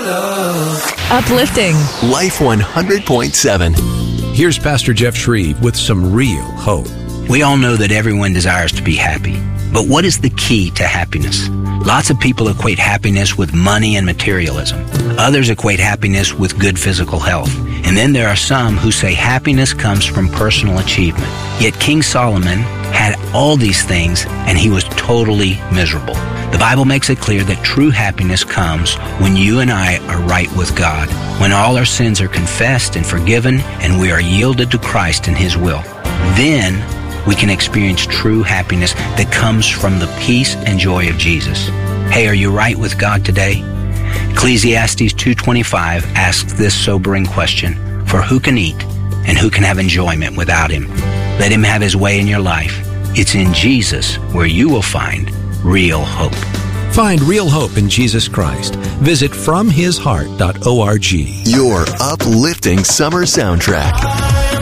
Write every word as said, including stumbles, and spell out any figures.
love. Uplifting. Life one hundred point seven. Here's Pastor Jeff Shreve with some real hope. We all know that everyone desires to be happy. But what is the key to happiness? Lots of people equate happiness with money and materialism. Others equate happiness with good physical health. And then there are some who say happiness comes from personal achievement. Yet King Solomon had all these things and he was totally miserable. The Bible makes it clear that true happiness comes when you and I are right with God, when all our sins are confessed and forgiven and we are yielded to Christ and His will. Then we can experience true happiness that comes from the peace and joy of Jesus. Hey, are you right with God today? Ecclesiastes two twenty-five asks this sobering question, for who can eat and who can have enjoyment without Him? Let Him have His way in your life. It's in Jesus where you will find real hope. Find real hope in Jesus Christ. Visit from his heart dot org. Your uplifting summer soundtrack.